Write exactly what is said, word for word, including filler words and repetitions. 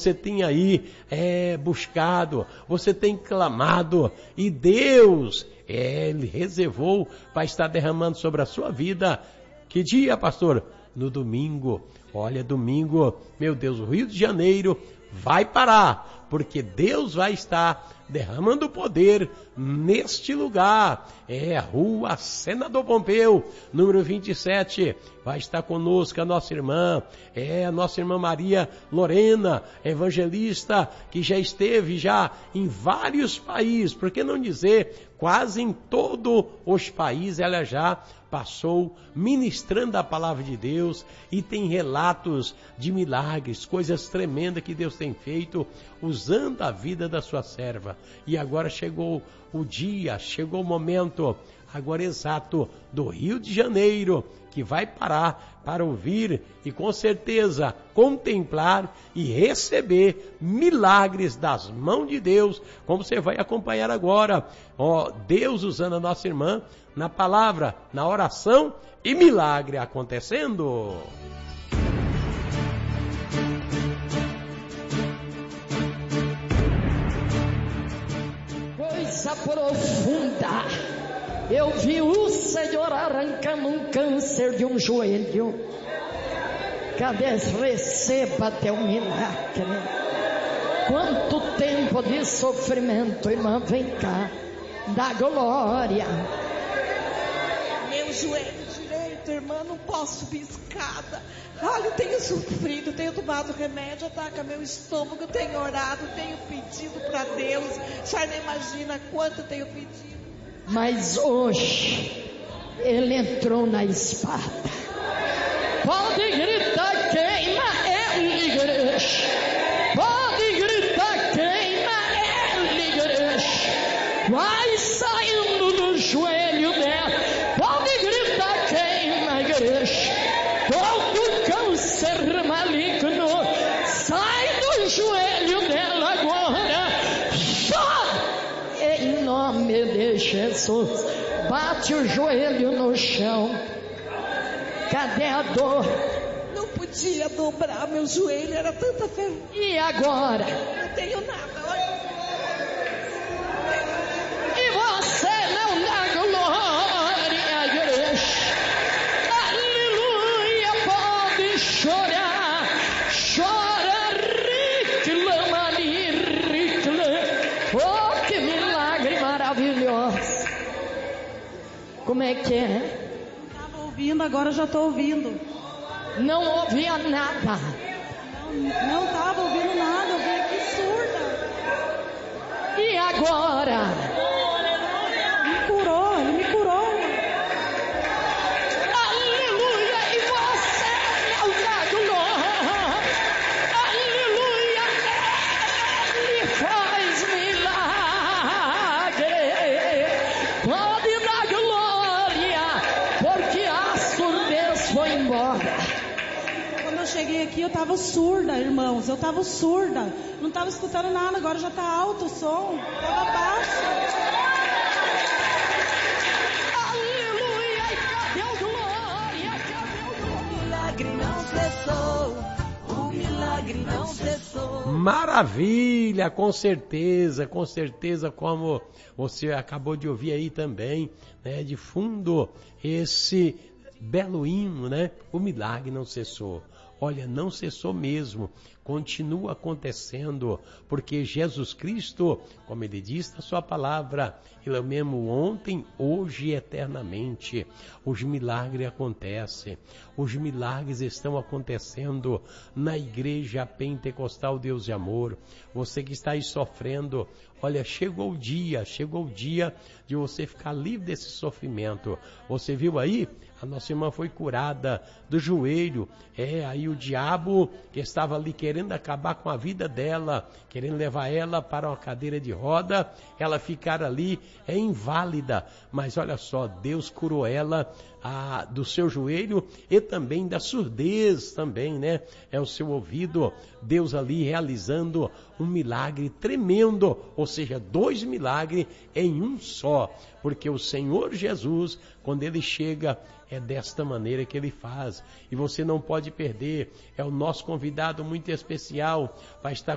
você tem aí é, buscado, você tem clamado, e Deus, é, Ele reservou para estar derramando sobre a sua vida. Que dia, pastor? No domingo. Olha, domingo, meu Deus, o Rio de Janeiro vai parar, porque Deus vai estar derramando poder neste lugar. É a Rua Senador Pompeu, número vinte e sete. Vai estar conosco a nossa irmã, é a nossa irmã Maria Lorena, evangelista, que já esteve já em vários países, por que não dizer, quase em todos os países ela já passou ministrando a palavra de Deus, e tem relatos de milagres, coisas tremendas que Deus tem feito usando a vida da sua serva. E agora chegou o dia, chegou o momento, agora exato, do Rio de Janeiro, que vai parar para ouvir e com certeza contemplar e receber milagres das mãos de Deus, como você vai acompanhar agora. Ó, Deus usando a nossa irmã na palavra, na oração, e milagre acontecendo. Coisa profunda. Eu vi o Senhor arrancando um câncer de um joelho. Cadê? Receba teu milagre. Quanto tempo de sofrimento, irmã, vem cá. Dá glória. Meu joelho direito, irmã, não posso subir escada. Olha, eu tenho sofrido, tenho tomado remédio, ataca meu estômago, tenho orado, tenho pedido para Deus. A senhora não imagina quanto eu tenho pedido. Mas hoje ele entrou na espada. Pode gritar, queima ele, igreja. Pode gritar, queima ele, igreja. Vai saindo do joelho dela. Pode gritar, queima, igreja. Todo câncer maligno sai do joelho dela agora. Em nome de Jesus, bate o joelho no chão. Cadê a dor? Não podia dobrar meu joelho, era tanta ferro. E agora? Não tenho nada, olha. E você não dá glória, igreja? Aleluia, pode chorar. Chora, reclama, reclama. Oh, que milagre maravilhoso. Como é que é? Estava ouvindo, agora já estou ouvindo. Não ouvia nada. Não estava ouvindo nada, eu vim aqui surda. E agora? Me curou, ele me curou. Aleluia, e você não dá glória. Aleluia, ele faz milagre. Pode dar glória, porque a surdez foi embora. Quando eu cheguei aqui eu estava surda, irmãos, eu estava surda. Não estava escutando nada, agora já está alto o som, estava baixo. Aleluia, e cadê o glória? Cadê o glória? O milagre não cessou, o milagre não cessou. Maravilha, com certeza, com certeza, como você acabou de ouvir aí também, né, de fundo, esse belo hino, né? O milagre não cessou. Olha, não cessou mesmo, continua acontecendo, porque Jesus Cristo, como Ele diz na sua palavra, Ele é o mesmo ontem, hoje e eternamente. Os milagres acontecem, os milagres estão acontecendo na Igreja Pentecostal Deus de Amor. Você que está aí sofrendo, olha, chegou o dia, chegou o dia de você ficar livre desse sofrimento. Você viu aí? A nossa irmã foi curada do joelho. É, aí o diabo que estava ali querendo acabar com a vida dela, querendo levar ela para uma cadeira de roda, ela ficar ali, é inválida. Mas olha só, Deus curou ela a, do seu joelho e também da surdez também, né? É o seu ouvido. Deus ali realizando um milagre tremendo, ou seja, dois milagres em um só. Porque o Senhor Jesus, quando Ele chega, é desta maneira que Ele faz. E você não pode perder. É o nosso convidado muito especial. Vai estar